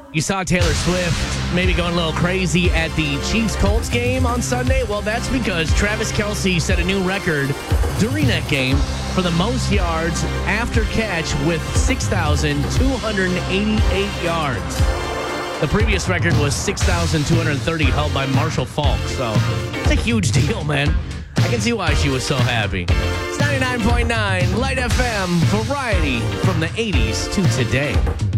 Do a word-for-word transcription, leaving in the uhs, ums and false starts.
You saw Taylor Swift maybe going a little crazy at the Chiefs-Colts game on Sunday? Well, that's because Travis Kelce set a new record during that game for the most yards after catch with six thousand two hundred eighty-eight yards. The previous record was six thousand two hundred thirty, held by Marshall Faulk. So it's a huge deal, man. I can see why she was so happy. It's ninety-nine point nine Light F M, variety from the eighties to today.